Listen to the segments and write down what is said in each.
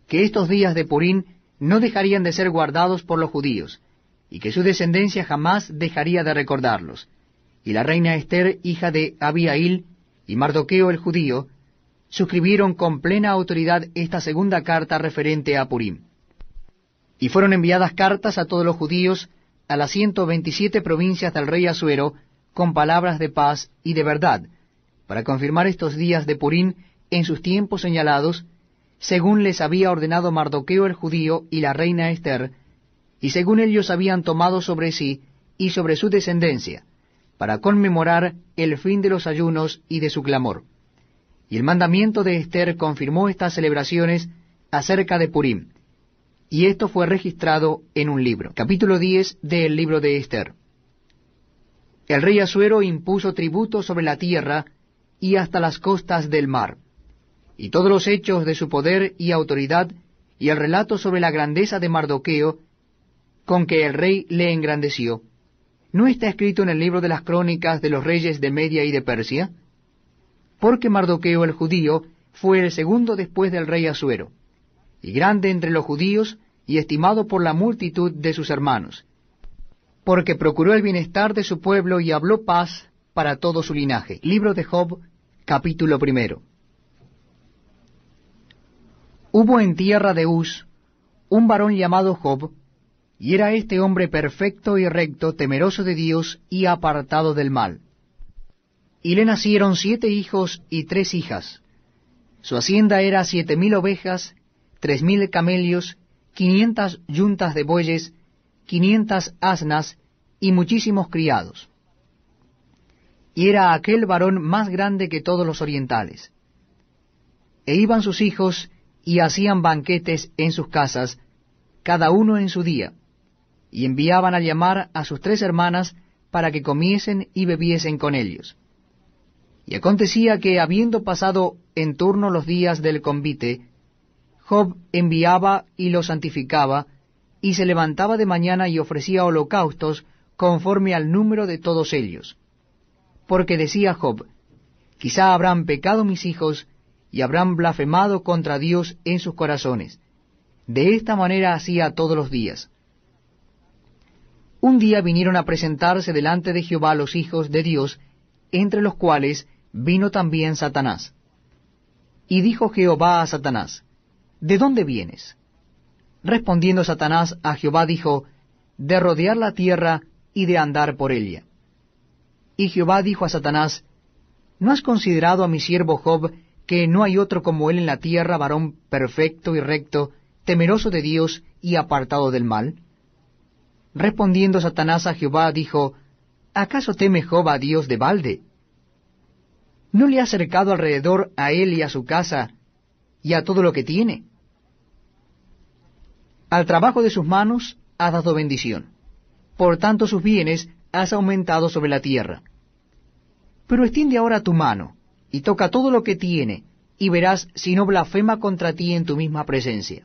que estos días de Purim no dejarían de ser guardados por los judíos, y que su descendencia jamás dejaría de recordarlos. Y la reina Ester, hija de Abihail, y Mardoqueo el judío, suscribieron con plena autoridad esta segunda carta referente a Purim. Y fueron enviadas cartas a todos los judíos, a las 127 provincias del rey Asuero, con palabras de paz y de verdad, para confirmar estos días de Purim en sus tiempos señalados, según les había ordenado Mardoqueo el judío y la reina Ester, y según ellos habían tomado sobre sí y sobre su descendencia, para conmemorar el fin de los ayunos y de su clamor. Y el mandamiento de Ester confirmó estas celebraciones acerca de Purim, y esto fue registrado en un libro. Capítulo 10 del libro de Ester. El rey Asuero impuso tributo sobre la tierra y hasta las costas del mar, y todos los hechos de su poder y autoridad, y el relato sobre la grandeza de Mardoqueo, con que el rey le engrandeció, ¿no está escrito en el libro de las crónicas de los reyes de Media y de Persia? Porque Mardoqueo el judío fue el segundo después del rey Asuero, y grande entre los judíos, y estimado por la multitud de sus hermanos, porque procuró el bienestar de su pueblo y habló paz para todo su linaje. Libro de Job, capítulo 1. Hubo en tierra de Uz un varón llamado Job, y era este hombre perfecto y recto, temeroso de Dios y apartado del mal. Y le nacieron 7 hijos y 3 hijas. Su hacienda era 7,000 ovejas, 3,000 camellos, 500 yuntas de bueyes, 500 asnas y muchísimos criados. Y era aquel varón más grande que todos los orientales. E iban sus hijos y hacían banquetes en sus casas, cada uno en su día, y enviaban a llamar a sus 3 hermanas para que comiesen y bebiesen con ellos. Y acontecía que, habiendo pasado en turno los días del convite, Job enviaba y los santificaba, y se levantaba de mañana y ofrecía holocaustos conforme al número de todos ellos. Porque decía Job, quizá habrán pecado mis hijos, y habrán blasfemado contra Dios en sus corazones. De esta manera hacía todos los días. Un día vinieron a presentarse delante de Jehová los hijos de Dios, entre los cuales vino también Satanás. Y dijo Jehová a Satanás, ¿de dónde vienes? Respondiendo Satanás a Jehová dijo, de rodear la tierra y de andar por ella. Y Jehová dijo a Satanás, ¿no has considerado a mi siervo Job, que no hay otro como él en la tierra, varón perfecto y recto, temeroso de Dios y apartado del mal? Respondiendo Satanás a Jehová dijo, ¿acaso teme Job a Dios de balde? ¿No le ha cercado alrededor a él y a su casa, y a todo lo que tiene? Al trabajo de sus manos has dado bendición, por tanto sus bienes has aumentado sobre la tierra. Pero extiende ahora tu mano, y toca todo lo que tiene, y verás si no blasfema contra ti en tu misma presencia.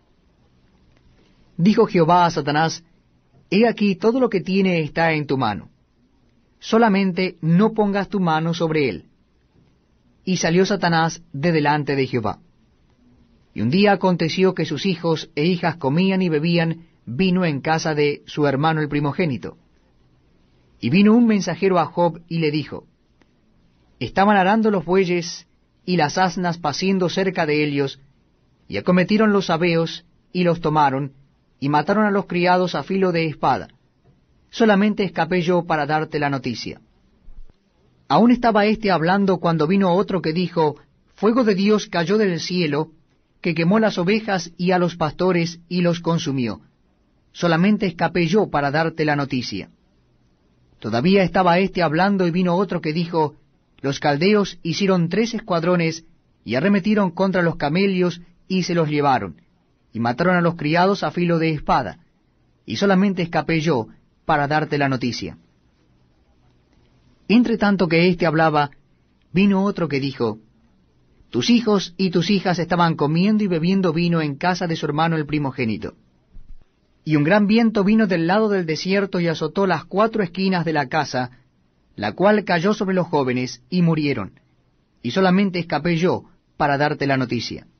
Dijo Jehová a Satanás, he aquí todo lo que tiene está en tu mano, solamente no pongas tu mano sobre él. Y salió Satanás de delante de Jehová. Y un día aconteció que sus hijos e hijas comían y bebían vino en casa de su hermano el primogénito. Y vino un mensajero a Job y le dijo, estaban arando los bueyes y las asnas paciendo cerca de ellos, y acometieron los sabeos y los tomaron, y mataron a los criados a filo de espada. Solamente escapé yo para darte la noticia. Aún estaba éste hablando cuando vino otro que dijo, fuego de Dios cayó del cielo, que quemó las ovejas y a los pastores y los consumió. Solamente escapé yo para darte la noticia. Todavía estaba éste hablando y vino otro que dijo, los caldeos hicieron 3 escuadrones y arremetieron contra los camellos y se los llevaron, y mataron a los criados a filo de espada, y solamente escapé yo para darte la noticia. Entre tanto que éste hablaba, vino otro que dijo, tus hijos y tus hijas estaban comiendo y bebiendo vino en casa de su hermano el primogénito. Y un gran viento vino del lado del desierto y azotó las 4 esquinas de la casa, la cual cayó sobre los jóvenes y murieron, y solamente escapé yo para darte la noticia.